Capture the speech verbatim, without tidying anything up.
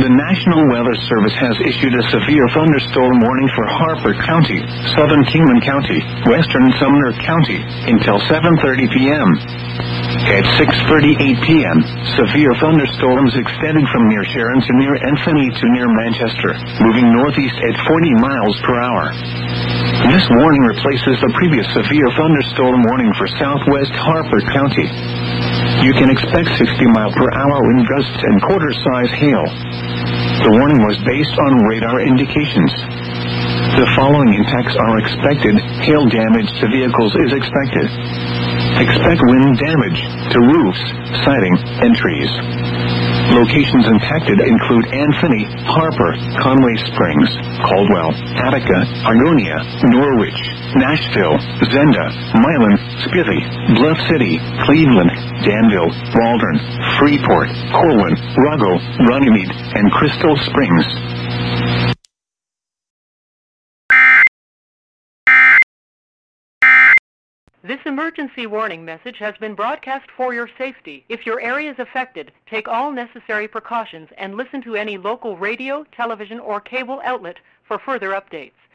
The National Weather Service has issued a severe thunderstorm warning for Harper County, southern Kingman County, western Sumner County, until seven thirty p.m. At six thirty-eight p.m., severe thunderstorms extended from near Sharon to near Anthony to near Manchester, moving northeast at forty miles per hour. This warning replaces the previous severe thunderstorm warning for southwest Harper County. You can expect sixty mile per hour wind gusts and quarter-size hail. The warning was based on radar indications. The following impacts are expected. Hail damage to vehicles is expected. Expect wind damage to roofs, siding, and trees. Locations impacted include Anthony, Harper, Conway Springs, Caldwell, Attica, Argonia, Norwich, Nashville, Zenda, Milan, Spithi, Bluff City, Cleveland, Danville, Waldron, Freeport, Corwin, Rago, Runnymede, and Crystal Springs. This emergency warning message has been broadcast for your safety. If your area is affected, take all necessary precautions and listen to any local radio, television, or cable outlet for further updates.